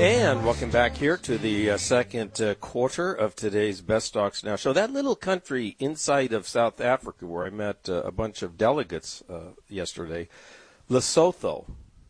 And welcome back here to the second quarter of today's Best Stocks Now show. That little country inside of South Africa where I met a bunch of delegates yesterday, Lesotho.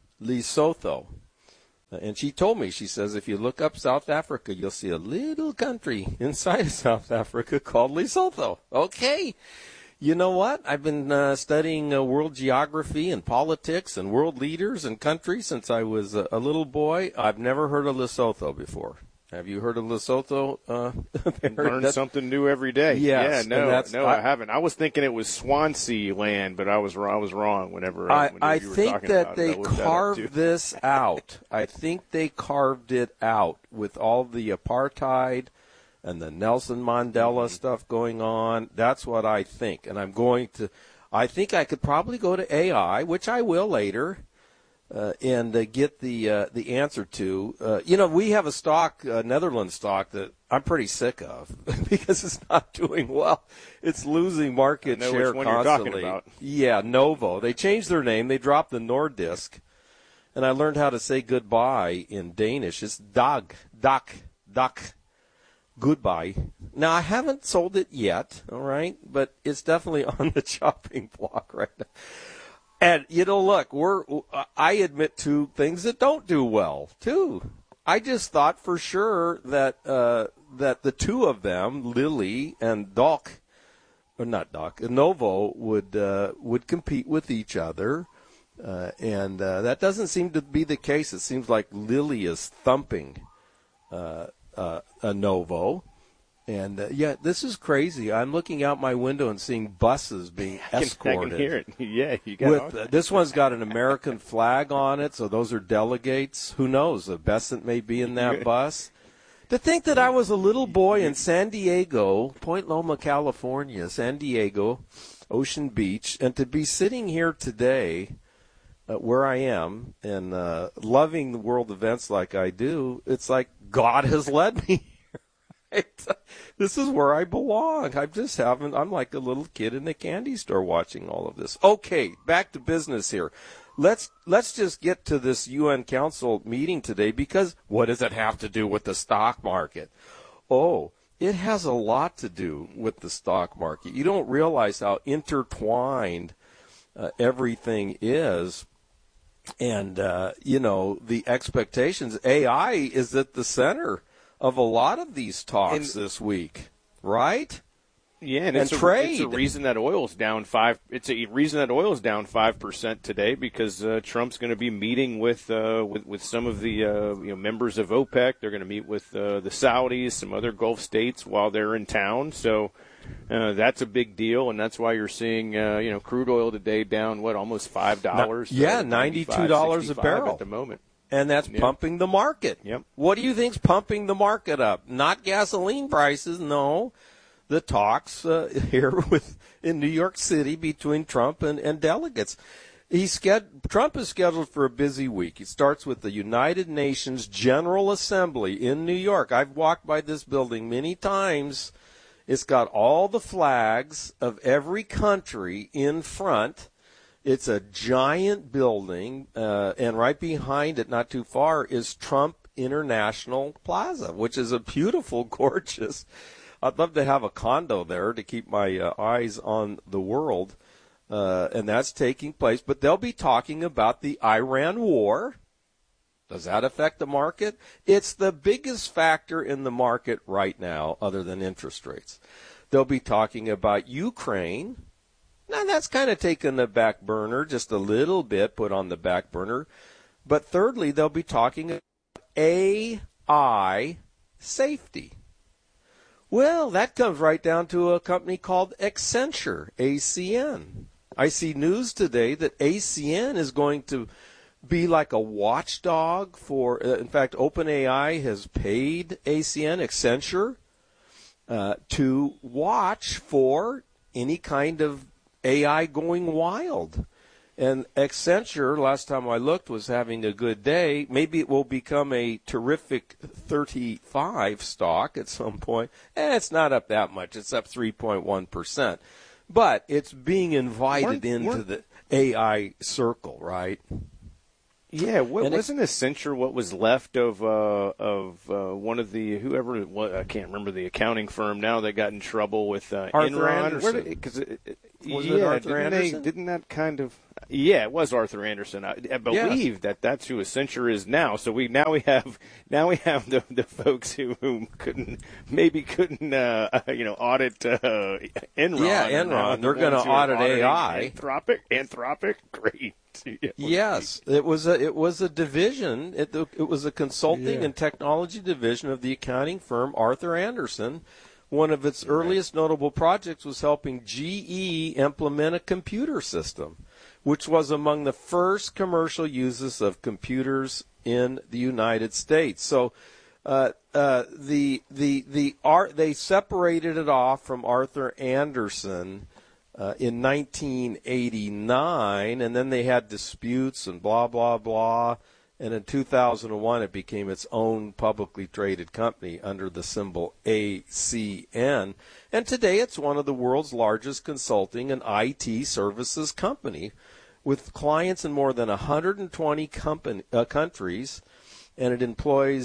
And she told me, she says, if you look up South Africa, you'll see a little country inside of South Africa called Lesotho. Okay. You know what? I've been studying world geography and politics and world leaders and countries since I was a little boy. I've never heard of Lesotho before. Have you heard of Lesotho? Learn something new every day. Yes, yeah, I haven't. I was thinking it was Swansea land, but I was wrong whenever I you were think talking that about they it. carved this out. I think they carved it out with all the apartheid and the Nelson Mandela stuff going on. That's what I think. And I think I could probably go to AI, which I will later, and get the answer to. We have a stock, Netherlands stock, that I'm pretty sick of because it's not doing well. It's losing market share which one constantly. You're talking about. Yeah, Novo. They changed their name. They dropped the Nordisk. And I learned how to say goodbye in Danish. It's dag, goodbye. Now, I haven't sold it yet, all right, but it's definitely on the chopping block right now. And, look, I admit to things that don't do well, too. I just thought for sure that the two of them, Lilly and Novo, would compete with each other. And that doesn't seem to be the case. It seems like Lilly is thumping a Novo. And, this is crazy. I'm looking out my window and seeing buses being escorted. I can hear it. Yeah, you got this one's got an American flag on it, so those are delegates. Who knows? A Besant may be in that bus. To think that I was a little boy in San Diego, Point Loma, California, San Diego, Ocean Beach, and to be sitting here today where I am and loving the world events like I do, it's like God has led me. This is where I belong. I'm like a little kid in a candy store watching all of this. Okay, back to business here. Let's just get to this UN Council meeting today, because what does it have to do with the stock market? Oh, it has a lot to do with the stock market. You don't realize how intertwined everything is. And, the expectations, AI is at the center of a lot of these talks this week, right? Yeah, and it's a reason that oil's down 5%. It's a reason that oil's down 5% today, because Trump's going to be meeting with some of the members of OPEC. They're going to meet with the Saudis, some other Gulf states while they're in town. So that's a big deal, and that's why you're seeing crude oil today down almost $5. Yeah, $92 a barrel at the moment. And that's pumping the market. Yep. What do you think's pumping the market up? Not gasoline prices, no. The talks here in New York City between Trump and delegates. Trump is scheduled for a busy week. He starts with the United Nations General Assembly in New York. I've walked by this building many times. It's got all the flags of every country in front. It's a giant building, and right behind it, not too far, is Trump International Plaza, which is a beautiful, gorgeous. I'd love to have a condo there to keep my eyes on the world, and that's taking place. But they'll be talking about the Iran war. Does that affect the market? It's the biggest factor in the market right now, other than interest rates. They'll be talking about Ukraine. Now, that's kind of taken the back burner, just a little bit put on the back burner. But thirdly, they'll be talking about AI safety. Well, that comes right down to a company called Accenture, ACN. I see news today that ACN is going to be like a watchdog for, in fact, OpenAI has paid Accenture, to watch for any kind of AI going wild. And Accenture, last time I looked, was having a good day. Maybe it will become a terrific 35 stock at some point. It's not up that much. It's up 3.1%. But it's being invited into the AI circle, right? Yeah, wasn't Accenture what was left of one of the whoever it was, I can't remember the accounting firm now that got in trouble with Arthur Enron? Anderson. Wasn't it Arthur Anderson? Didn't that kind of? Yeah, it was Arthur Anderson. I believe that's who Accenture is now. So we have the folks who couldn't audit Enron. Yeah, Enron. They're going to audit AI. Anthropic, great. Yes, it was a division. It was a consulting and technology division of the accounting firm Arthur Anderson. One of its earliest notable projects was helping GE implement a computer system, which was among the first commercial uses of computers in the United States. So they separated it off from Arthur Anderson in 1989, and then they had disputes and blah, blah, blah. And in 2001, it became its own publicly traded company under the symbol ACN. And today, it's one of the world's largest consulting and IT services company, with clients in more than 120 countries, and it employs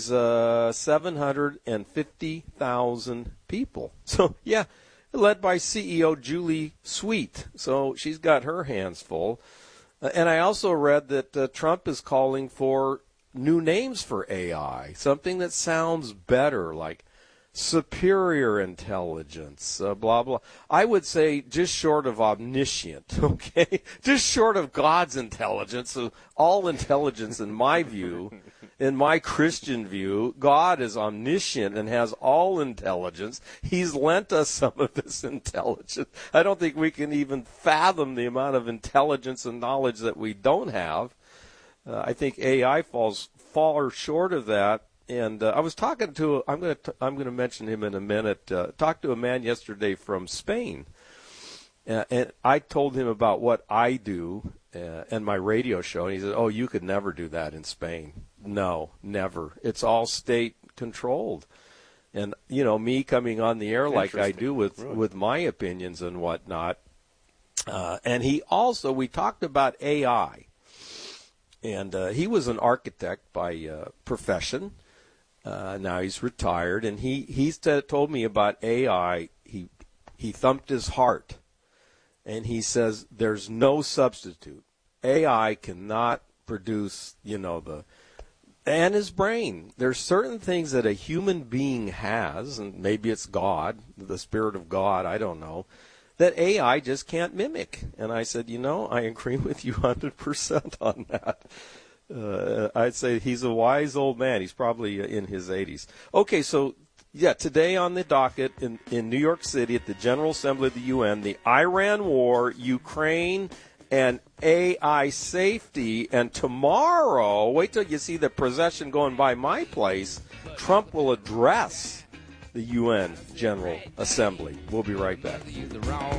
750,000 people. So, yeah, led by CEO Julie Sweet. So she's got her hands full. And I also read that Trump is calling for new names for AI, something that sounds better, like superior intelligence, blah, blah. I would say just short of omniscient, okay? Just short of God's intelligence. So all intelligence, in my view, in my Christian view, God is omniscient and has all intelligence. He's lent us some of this intelligence. I don't think we can even fathom the amount of intelligence and knowledge that we don't have. I think AI falls far short of that. And I was talking to I'm going to mention him in a minute. Talked to a man yesterday from Spain, and I told him about what I do and my radio show, and he said, "Oh, you could never do that in Spain." No, never. It's all state controlled, and me coming on the air like I do with my opinions and whatnot. And we talked about AI, and he was an architect by profession. Now he's retired, and he told me about AI. He thumped his heart, and he says there's no substitute. AI cannot produce, and his brain. There's certain things that a human being has, and maybe it's God, the Spirit of God, I don't know, that AI just can't mimic. And I said, I agree with you 100% on that. I'd say he's a wise old man. He's probably in his 80s. Okay, so, today on the docket in New York City at the General Assembly of the UN, the Iran war, Ukraine, and AI safety. And tomorrow, wait till you see the procession going by my place, Trump will address the UN General Assembly. We'll be right back.